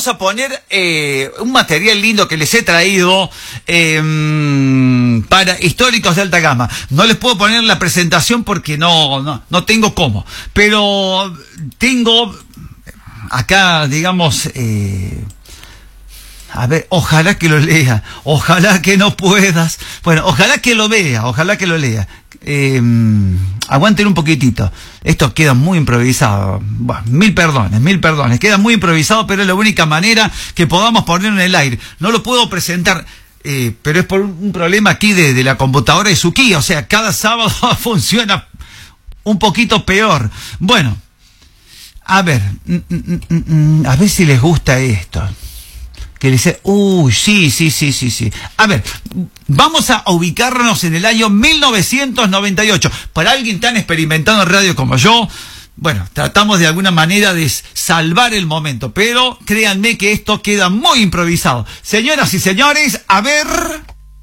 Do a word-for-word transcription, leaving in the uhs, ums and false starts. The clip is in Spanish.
vamos a poner eh, un material lindo que les he traído eh, para históricos de alta gama. No les puedo poner la presentación porque no, no, no tengo cómo. Pero tengo acá, digamos... Eh, A ver, ojalá que lo lea, ojalá que no puedas, bueno, ojalá que lo vea, ojalá que lo lea. Eh, aguanten un poquitito, esto queda muy improvisado, bueno, mil perdones, mil perdones, queda muy improvisado, pero es la única manera que podamos ponerlo en el aire. No lo puedo presentar, eh, pero es por un problema aquí de, de la computadora de Suki, o sea, cada sábado funciona un poquito peor. Bueno, a ver, mm, mm, mm, mm, a ver si les gusta esto. Que le dice, uy, sí, sí, sí, sí, sí. A ver, vamos a ubicarnos en el año mil novecientos noventa y ocho. Para alguien tan experimentado en radio como yo, bueno, tratamos de alguna manera de salvar el momento, pero créanme que esto queda muy improvisado. Señoras y señores, a ver...